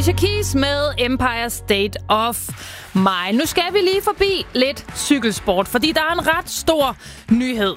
Alicia Keys med Empire State of Mind. Nu skal vi lige forbi lidt cykelsport, fordi der er en ret stor nyhed.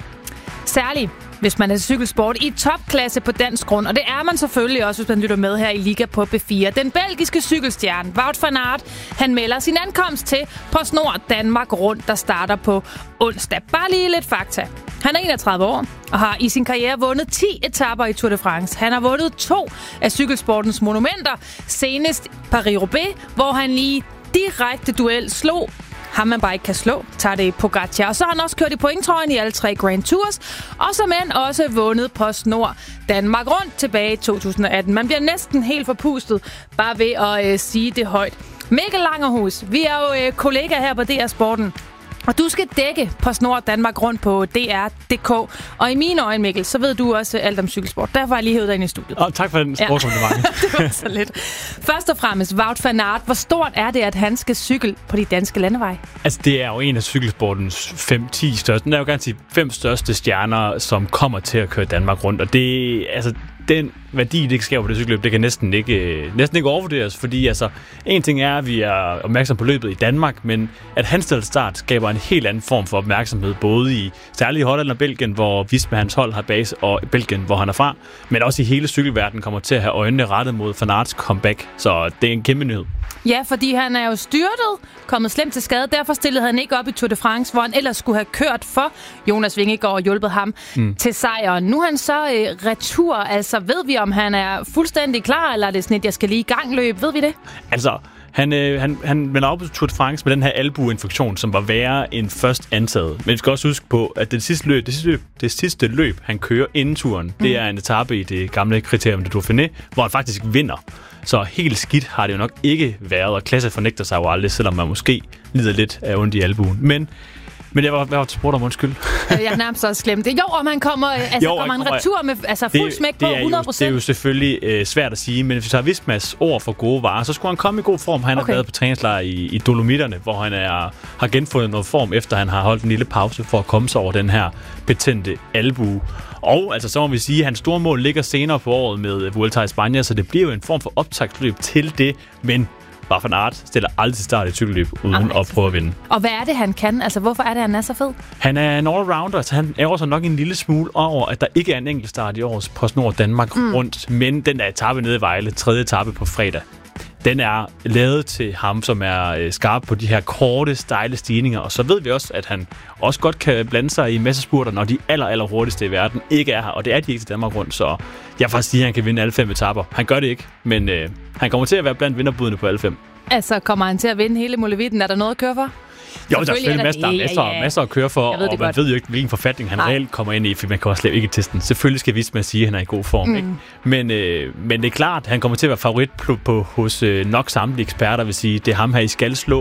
Særligt hvis man er cykelsport i topklasse på dansk grund. Og det er man selvfølgelig også, hvis man lytter med her i Liga på B4. Den belgiske cykelstjerne Wout van Aert, han melder sin ankomst til PostNord Danmark Rundt, der starter på onsdag. Bare lige lidt fakta. Han er 31 år og har i sin karriere vundet 10 etaper i Tour de France. Han har vundet 2 af cykelsportens monumenter. Senest Paris-Roubaix, hvor han i direkte duel slog ham man bare ikke kan slå, Tadej Pogacar. Og så har han også kørt i pointtrøjen i alle 3 Grand Tours, og som end også vundet PostNord Danmark Rundt tilbage i 2018. Man bliver næsten helt forpustet bare ved at sige det højt. Mikkel Langerhus, vi er jo kollegaer her på DR Sporten, og du skal dække PostNord Danmark Rundt på DR.dk. Og i mine øjne, Mikkel, så ved du også alt om cykelsport. Derfor har jeg lige hævet dig ind i studiet. Tak for den sportskompliment. Det var så lidt. Først og fremmest, Wout van Aert. Hvor stort er det, at han skal cykle på de danske landeveje? Altså, det er jo en af cykelsportens 5-10 største. Den er jo gerne sige 5 største stjerner, som kommer til at køre Danmark rundt. Og det, altså, den værdi, det skaber på det cykelløb, det kan næsten ikke overvurderes, fordi altså, en ting er, at vi er opmærksom på løbet i Danmark, men at hans start skaber en helt anden form for opmærksomhed, både i særligt i Holland og Belgien, hvor Visma hans hold har base, og Belgien, hvor han er fra, men også i hele cykelverdenen kommer til at have øjnene rettet mod Van Aerts comeback, så det er en kæmpe nyhed. Ja, fordi han er jo styrtet, kommet slemt til skade. Derfor stillede han ikke op i Tour de France, hvor han ellers skulle have kørt for Jonas Vingegaard og hjulpet ham til sejren. Nu er han så retur. Altså, ved vi, om han er fuldstændig klar, eller er det sådan et, jeg skal lige i gang løb? Ved vi det? Altså, han melder op på Tour de France med den her albueinfektion, som var værre end først antaget. Men vi skal også huske på, at det sidste løb, han kører inden turen, det er en etape i det gamle kriterium de Dauphiné, hvor han faktisk vinder. Så helt skidt har det jo nok ikke været, og Klasse fornægter sig jo aldrig, selvom man måske lider lidt af ondt i albuen. Men jeg var til spurgt om undskyld. Jeg har nærmest også glemt det. Jo, om han kommer en retur med fuld smæk på 100%. Det er jo selvfølgelig svært at sige, men hvis vi tager Vismas ord for gode varer, så skulle han komme i god form. Han har været på træningslejr i Dolomitterne, hvor han har genfundet noget form, efter han har holdt en lille pause for at komme sig over den her betændte albue. Og altså, så må vi sige, at hans store mål ligger senere på året med Vuelta i Spanien, så det bliver jo en form for optagsløb til det, men Wout van Aert stiller aldrig til start i cykelløb uden at prøve at vinde. Og hvad er det, han kan? Altså, hvorfor er det, han er så fed? Han er en allrounder, så han ærger sig nok en lille smule over, at der ikke er en enkelt start i årets PostNord Danmark rundt, men den der etape nede i Vejle, 3. etape på fredag, den er lavet til ham, som er skarp på de her korte, stejle stigninger. Og så ved vi også, at han også godt kan blande sig i massespurter, når de aller hurtigste i verden ikke er her. Og det er de ikke til Danmark rundt, så jeg faktisk sige, at han kan vinde alle 5 etaper. Han gør det ikke, men han kommer til at være blandt vinderbudene på alle 5. Altså, kommer han til at vinde hele Molevitten? Er der noget at køre for? Jo, der er selvfølgelig masser at køre for, og man ved jo ikke, hvilken forfatning han reelt kommer ind i, for man kan også slet ikke testen. Selvfølgelig skal Visma sige, at han er i god form, ikke? Men det er klart, at han kommer til at være favorit hos nok samtlige eksperter, vil sige, det er ham her, I skal slå.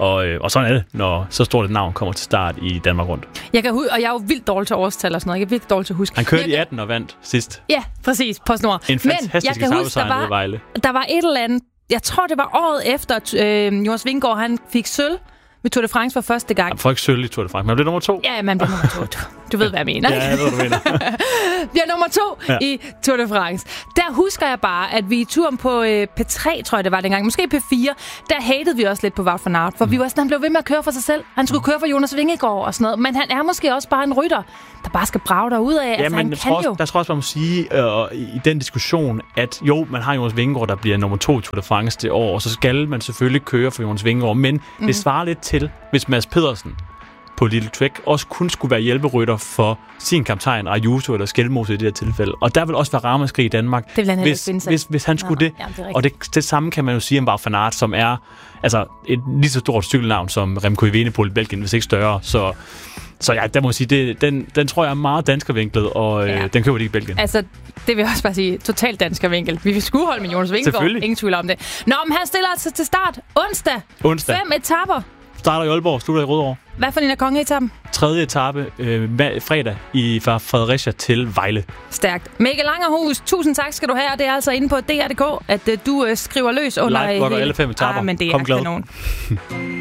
Og sådan er det, når så stort et navn kommer til start i Danmark rundt. Jeg kan og jeg er jo vildt dårlig til årstal og sådan noget. Jeg er vildt dårlig til at huske. Han kørte i 18 og vandt sidst. Ja, præcis. PostNord. En fantastisk etappesejr ved Vejle. Der var et eller andet, jeg tror det var året efter, Jonas Vingegaard, han fik sølv ved Tour de France for første gang. Han får ikke sølv i Tour de France, men han blev nummer 2. Ja, man bliver nummer 2. Du ved, hvad jeg mener. Ja, jeg ved, hvad du mener. Vi er nummer 2 i Tour de France. Der husker jeg bare, at vi i turen på P3, tror jeg det var dengang, måske P4, der hatede vi også lidt på Wout van Aert, for vi var sådan, han blev ved med at køre for sig selv. Han skulle køre for Jonas Vingegaard og sådan noget, men han er måske også bare en rytter, der bare skal brage derud af. Ja, altså, men der tror også, man må sige i den diskussion, at jo, man har Jonas Vingegaard, der bliver nummer 2 i Tour de France det år, og så skal man selvfølgelig køre for Jonas Vingegaard, men det svarer lidt til, hvis Mads Pedersen på Little Trek også kun skulle være hjælperytter for sin kaptajn Ayuso eller Skelmose i det her tilfælde. Og der vil også være ramaskrig i Danmark, hvis han skulle det. Og det samme kan man jo sige om Wout van Aert, som er altså et lige så stort cykelnavn som Remco Evenepoel i Belgien, hvis ikke større. Så ja, der må jeg sige, den tror jeg er meget danskervinklet, og den køber de ikke i Belgien. Altså, det vil jeg også bare sige, totalt danskervinkel. Vi vil skulle holde med Jonas Vingegaard, ingen tvivl om det. Nå, men han stiller altså til start onsdag. 5 etaper. Starter i Aalborg, slutter i Rødovre. Hvad for en af kongeetappen? 3. etape fredag fra Fredericia til Vejle. Stærkt. Mikkel Langerhus, tusind tak skal du have. Det er altså inde på DR.dk, at du skriver løs under... Live-blogger alle 5 etaper. Men det er Kom glad. Kanon.